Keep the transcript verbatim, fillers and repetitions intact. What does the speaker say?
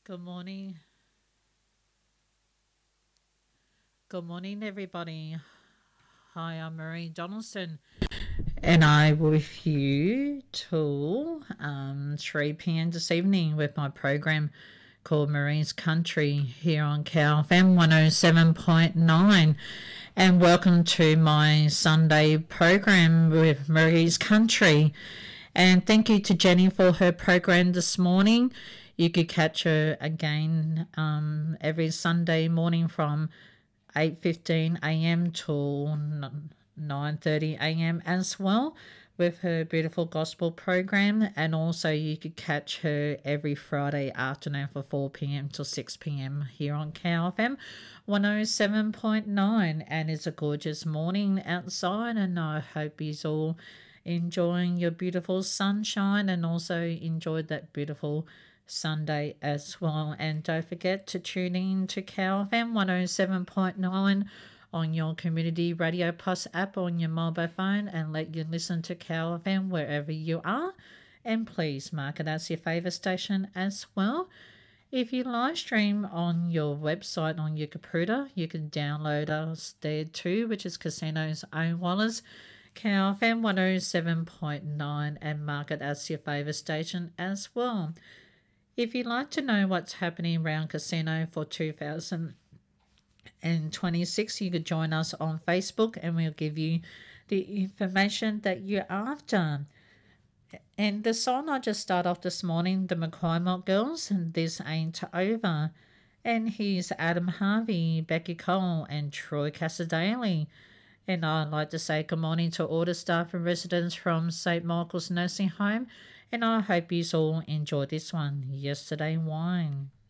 Good morning. Good morning, everybody. Hi, I'm Marie Donaldson, and I with you till um, three p m this evening with my program called Marie's Country here on Cow F M one oh seven point nine. And welcome to my Sunday program with Marie's Country. And thank you to Jenny for her program this morning. You could catch her again um, every Sunday morning from eight fifteen a m till nine thirty a m as well with her beautiful gospel program. And also you could catch her every Friday afternoon from four p m till six p m here on Cow F M one oh seven point nine. And it's a gorgeous morning outside, and I hope you're all enjoying your beautiful sunshine and also enjoyed that beautiful Sunday as well. And don't forget to tune in to Cow F M one oh seven point nine on your Community Radio Plus app on your mobile phone, and let you listen to Cow F M wherever you are. And please mark it as your favourite station as well. If you live stream on your website on your computer, you can download us there too, which is Casino's own Wallace. Cow F M one oh seven point nine, and mark it as your favourite station as well. If you'd like to know what's happening around Casino for two thousand twenty-six, you could join us on Facebook and we'll give you the information that you're after. And the song I just started off this morning, the McCormick Girls, and This Ain't Over. And here's Adam Harvey, Becky Cole, and Troy Casadale. And I'd like to say good morning to all the staff and residents from Saint Michael's Nursing Home, and I hope you all enjoyed this one, Yesterday Wine.